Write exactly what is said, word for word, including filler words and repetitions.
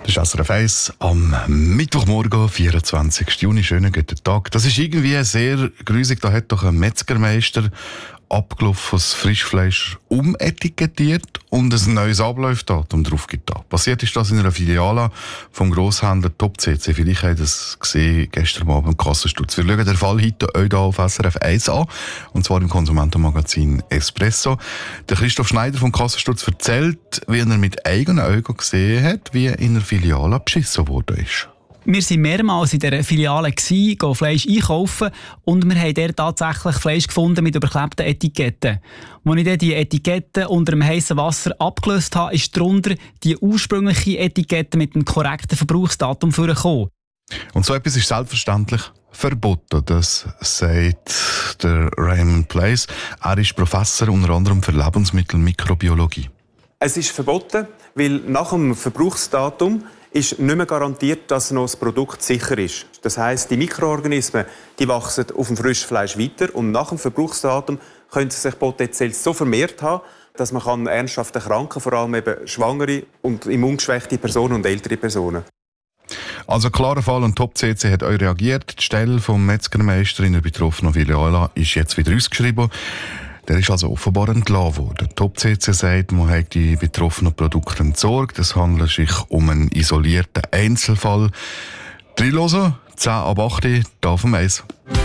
Das ist S R F eins am Mittwochmorgen, vierundzwanzigsten Juni. Schönen guten Tag. Das ist irgendwie sehr grusig. Da hat doch ein Metzgermeister abgelaufenes Frischfleisch umetikettiert und ein neues Ablaufdatum drauf getan. Passiert ist das in einer Filiale vom Grosshändler Top C C. Vielleicht habt ihr das gesehen gestern Abend im Kassensturz. Wir schauen den Fall heute euch hier auf S R F eins an, und zwar im Konsumentenmagazin Espresso. Der Christoph Schneider vom Kassensturz erzählt, wie er mit eigenen Augen gesehen hat, wie in der Filiale beschissen worden ist. Wir waren mehrmals in dieser Filiale, gehen Fleisch einkaufen und wir haben dort tatsächlich Fleisch gefunden mit überklebten Etiketten. Als ich dann die Etiketten unter dem heissen Wasser abgelöst habe, ist darunter die ursprüngliche Etikette mit dem korrekten Verbrauchsdatum vorgekommen. Und so etwas ist selbstverständlich verboten, das sagt der Raymond Place. Er ist Professor unter anderem für Lebensmittelmikrobiologie. Es ist verboten, weil nach dem Verbrauchsdatum ist nicht mehr garantiert, dass noch das Produkt sicher ist. Das heisst, die Mikroorganismen die wachsen auf dem Frischfleisch weiter und nach dem Verbrauchsdatum können sie sich potenziell so vermehrt haben, dass man kann ernsthaft erkranken kann, vor allem eben schwangere und immungeschwächte Personen und ältere Personen. Also klarer Fall, und Top C C hat auch reagiert. Die Stelle vom Metzgermeister in der betroffenen Filiale ist jetzt wieder ausgeschrieben. Der ist also offenbar entlassen worden. Top C C sagt, man hat die betroffenen Produkte entsorgt. Es handelt sich um einen isolierten Einzelfall. Dreilosen, zehn ab acht, da vom Eis.